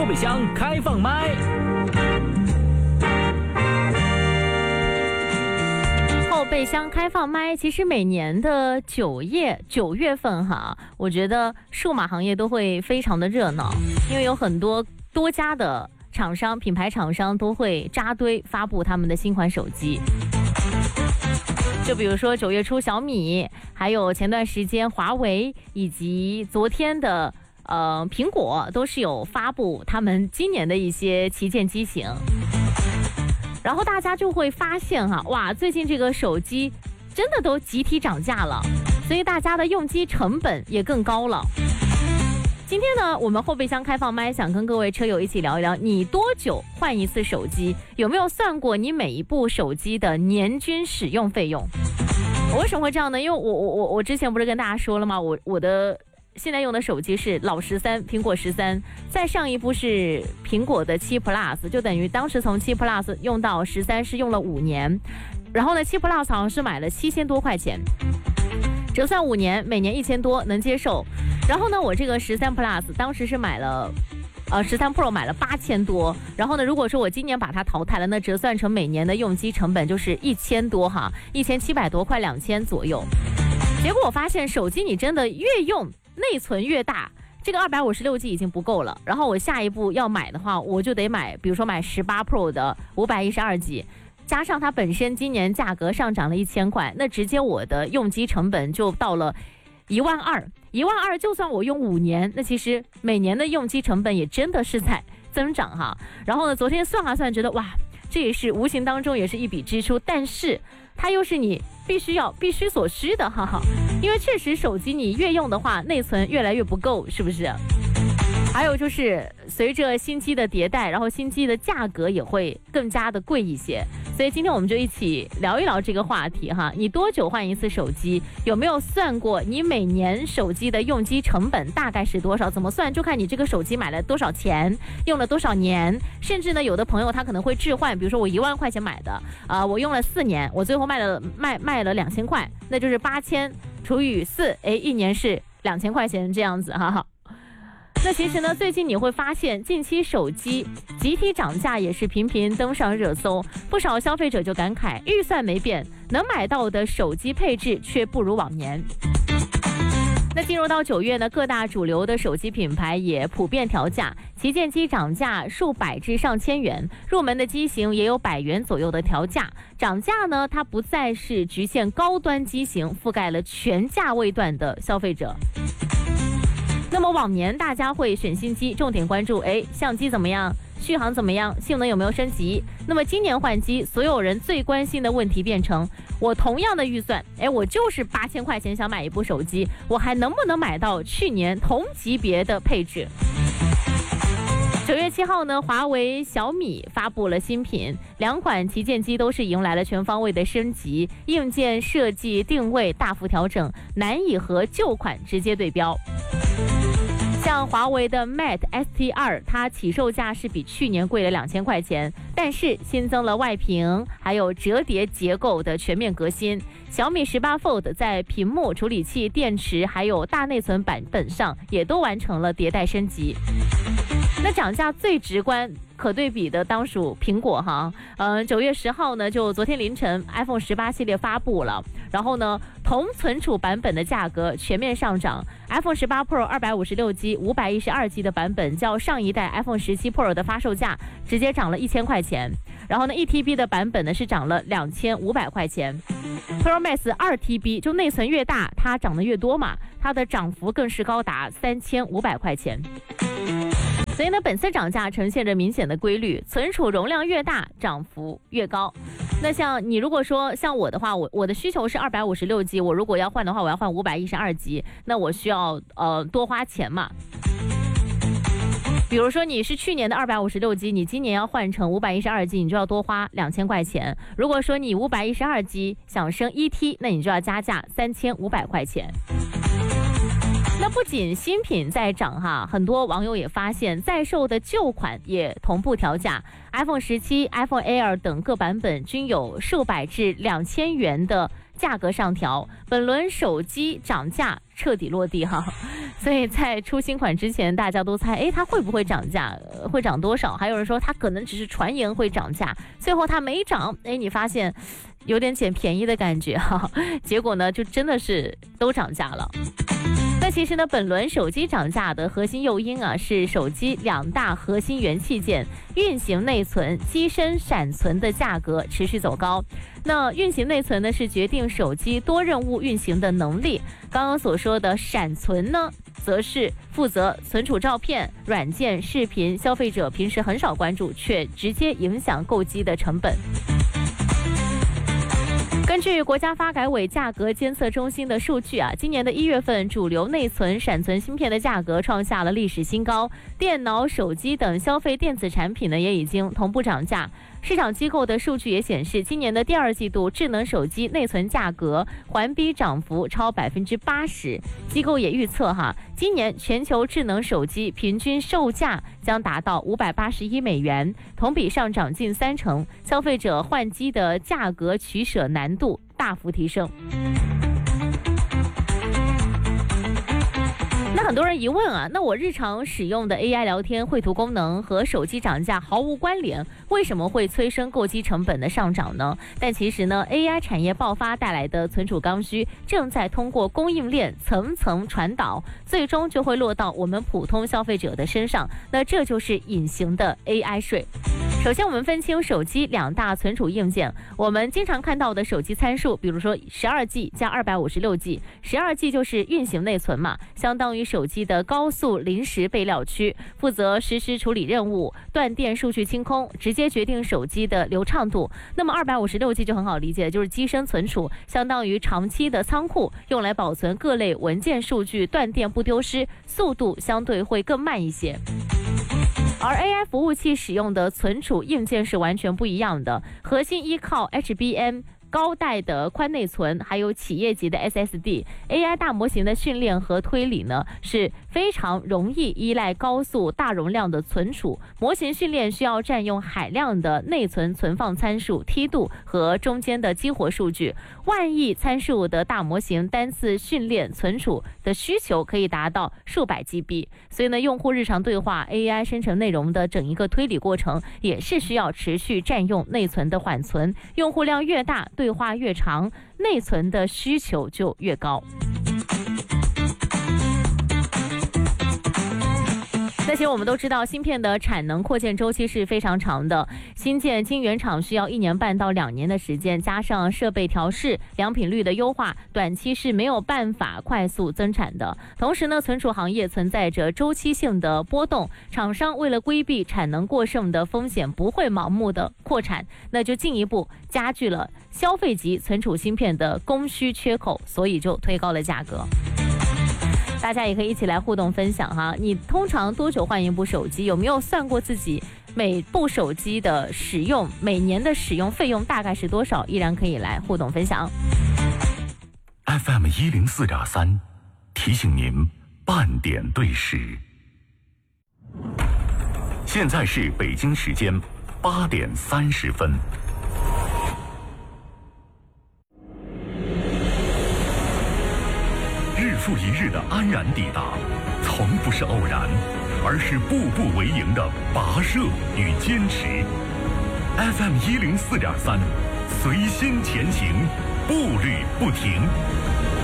后备箱开放麦。 后备箱开放麦，其实每年的9月份哈，我觉得数码行业都会非常的热闹，因为有很多家的厂商、品牌厂商都会扎堆发布他们的新款手机。就比如说9月初小米，还有前段时间华为，以及昨天的苹果都是有发布他们今年的一些旗舰机型。然后大家就会发现哈，哇，最近这个手机真的都集体涨价了，所以大家的用机成本也更高了。今天呢，我们后备箱开放麦，想跟各位车友一起聊一聊，你多久换一次手机？有没有算过你每一部手机的年均使用费用？我为什么会这样呢？因为我之前不是跟大家说了吗？我的现在用的手机是老13，苹果13，再上一部是苹果的7 Plus， 就等于当时从7 Plus 用到13是用了5年，然后呢7 Plus 好像是买了7000多块钱，折算5年，每年1000多能接受。然后呢我这个13 Plus 当时是买了13 Pro 买了8000多，然后呢如果说我今年把它淘汰了，那折算成每年的用机成本就是1000多哈，1700多，快2000左右。结果我发现手机你真的越用内存越大，这个256G 已经不够了，然后我下一步要买的话，我就得买，比如说买18 Pro 的512G， 加上它本身今年价格上涨了1000块，那直接我的用机成本就到了12000，就算我用5年，那其实每年的用机成本也真的是在增长哈。然后呢，昨天算啊算，觉得哇，这也是无形当中也是一笔支出，但是它又是你必须所需的哈哈，因为确实手机你越用的话，内存越来越不够，是不是？还有就是随着新机的迭代，然后新机的价格也会更加的贵一些，所以今天我们就一起聊一聊这个话题哈。你多久换一次手机？有没有算过你每年手机的用机成本大概是多少？怎么算？就看你这个手机买了多少钱，用了多少年，甚至呢有的朋友他可能会置换，比如说我1万块钱买的我用了4年，我最后卖了2000块，那就是8000除以4，一年是2000块钱这样子哈哈。那其实呢，最近你会发现，近期手机集体涨价也是频频登上热搜，不少消费者就感慨，预算没变，能买到的手机配置却不如往年。那进入到9月呢，各大主流的手机品牌也普遍调价，旗舰机涨价数百至上千元，入门的机型也有100元左右的调价。涨价呢，它不再是局限高端机型，覆盖了全价位段的消费者。那么往年大家会选新机，重点关注相机怎么样，续航怎么样，性能有没有升级。那么今年换机，所有人最关心的问题变成，我同样的预算，我就是8000块钱想买一部手机，我还能不能买到去年同级别的配置？9月7号呢，华为、小米发布了新品，2款旗舰机都是迎来了全方位的升级，硬件设计定位大幅调整，难以和旧款直接对标。像华为的 Mate ST2， 它起售价是比去年贵了2000块钱，但是新增了外屏，还有折叠结构的全面革新。小米18 Fold 在屏幕、处理器、电池还有大内存版本上也都完成了迭代升级。那涨价最直观可对比的当属苹果哈，9月10号呢，就昨天凌晨 iPhone 18系列发布了，然后呢，同存储版本的价格全面上涨。iPhone 18 Pro 256G 512G 的版本较上一代 iPhone 17 Pro 的发售价直接涨了1000块钱，然后呢 1TB 的版本呢是涨了2500块钱。Pro Max 2TB 就内存越大，它涨得越多嘛，它的涨幅更是高达3500块钱。所以呢，本次涨价呈现着明显的规律，存储容量越大，涨幅越高。那像你如果说像我的话，我的需求是256G，我如果要换的话，我要换512G，那我需要多花钱嘛。比如说你是去年的256G，你今年要换成512G，你就要多花2000块钱。如果说你512G想升1T，那你就要加价3500块钱。那不仅新品在涨哈，很多网友也发现在售的旧款也同步调价。iPhone 17、iPhone Air 等各版本均有数百至2000元的价格上调。本轮手机涨价彻底落地哈。 所以在出新款之前，大家都猜，它会不会涨价，会涨多少？还有人说它可能只是传言会涨价，最后它没涨，你发现有点捡便宜的感觉哈，结果呢就真的是都涨价了。那其实呢，本轮手机涨价的核心诱因是手机2大核心元器件运行内存、机身闪存的价格持续走高。那运行内存呢，是决定手机多任务运行的能力。刚刚所说的闪存呢，则是负责存储照片、软件、视频，消费者平时很少关注，却直接影响购机的成本。根据国家发改委价格监测中心的数据今年的1月份，主流内存、闪存芯片的价格创下了历史新高，电脑、手机等消费电子产品呢也已经同步涨价。市场机构的数据也显示，今年的第2季度智能手机内存价格环比涨幅超80%。机构也预测今年全球智能手机平均售价将达到581美元，同比上涨近30%，消费者换机的价格取舍难度大幅提升。那很多人疑问那我日常使用的 AI 聊天绘图功能和手机涨价毫无关联，为什么会催生购机成本的上涨呢？但其实呢 ，AI 产业爆发带来的存储刚需正在通过供应链层层传导，最终就会落到我们普通消费者的身上。那这就是隐形的 AI 税。首先，我们分清手机2大存储硬件。我们经常看到的手机参数，比如说12G 加256G，12G 就是运行内存嘛，相当于手机的高速临时备料区，负责实时处理任务、断电、数据清空，直接决定手机的流畅度。那么256G 就很好理解，就是机身存储，相当于长期的仓库，用来保存各类文件数据，断电不丢失，速度相对会更慢一些。而 AI 服务器使用的存储硬件是完全不一样的，核心依靠 HBM 高带的宽内存，还有企业级的 SSD。AI 大模型的训练和推理呢，是非常容易依赖高速大容量的存储。模型训练需要占用海量的内存存放参数、梯度和中间的激活数据。万亿参数的大模型单次训练存储的需求可以达到数百 GB， 所以呢，用户日常对话 AI 生成内容的整一个推理过程也是需要持续占用内存的缓存。用户量越大，对话越长，内存的需求就越高。那些我们都知道，芯片的产能扩建周期是非常长的，新建晶圆厂需要1年半到2年的时间，加上设备调试、良品率的优化，短期是没有办法快速增产的。同时呢，存储行业存在着周期性的波动，厂商为了规避产能过剩的风险，不会盲目的扩产，那就进一步加剧了消费级存储芯片的供需缺口，所以就推高了价格。大家也可以一起来互动分享你通常多久换一部手机？有没有算过自己每部手机的使用，每年的使用费用大概是多少？依然可以来互动分享。 FM 104.3提醒您半点对时。现在是北京时间8点30分。日复一日的安然抵达，从不是偶然，而是步步为营的跋涉与坚持。FM 104.3，随心前行，步履不停。